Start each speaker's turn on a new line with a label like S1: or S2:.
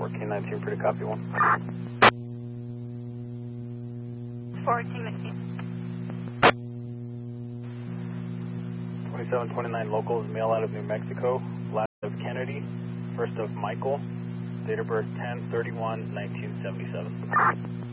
S1: 1419, pretty copy one.
S2: 1419.
S1: 2729 local is mail out of New Mexico, last of Kennedy, first of Michael, date of birth 10/31/1977.